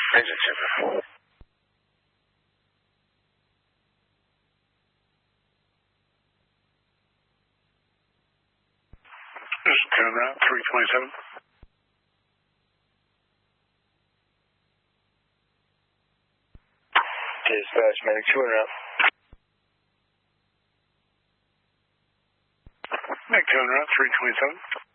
Negative. Just turn around, 327. Dispatch, medic 2 and up. Medic 2 and up, 327.